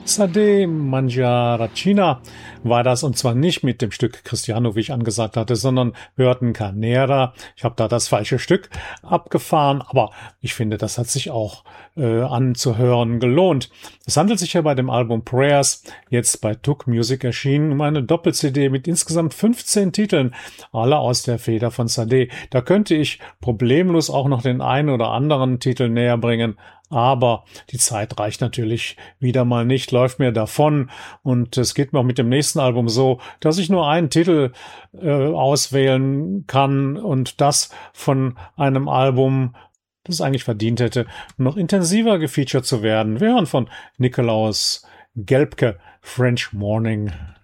Sade Mangiaracina war das, und zwar nicht mit dem Stück Cristiano, wie ich angesagt hatte, sondern wir hörten Carnera. Ich habe da das falsche Stück abgefahren, aber ich finde, das hat sich auch anzuhören gelohnt. Es handelt sich ja bei dem Album Prayers, jetzt bei Tuk Music erschienen, um eine Doppel-CD mit insgesamt 15 Titeln, alle aus der Feder von Sade. Da könnte ich problemlos auch noch den einen oder anderen Titel näher bringen, aber die Zeit reicht natürlich wieder mal nicht, läuft mir davon. Und es geht mir auch mit dem nächsten Album so, dass ich nur einen Titel auswählen kann, und das von einem Album, das es eigentlich verdient hätte, noch intensiver gefeatured zu werden. Wir hören von Nikolaus Gelbke, French Morning.